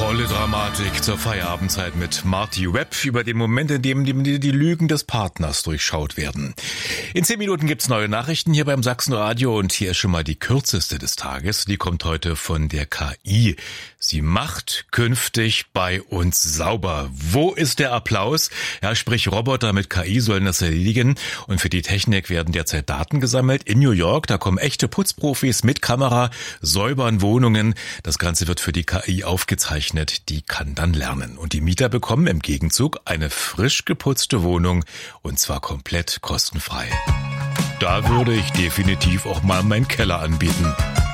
Volle Dramatik zur Feierabendzeit mit Marty Webb über den Moment, in dem die Lügen des Partners durchschaut werden. In 10 Minuten gibt's neue Nachrichten hier beim Sachsenradio und hier ist schon mal die kürzeste des Tages. Die kommt heute von der KI. Sie macht künftig bei uns sauber. Wo ist der Applaus? Ja, sprich Roboter mit KI sollen das erledigen und für die Technik werden derzeit Daten gesammelt. In New York, da kommen echte Putzprofis mit Kamera, säubern Wohnungen. Das Ganze wird für die KI aufgezeichnet. Die kann dann lernen. Und die Mieter bekommen im Gegenzug eine frisch geputzte Wohnung und zwar komplett kostenfrei. Da würde ich definitiv auch mal meinen Keller anbieten.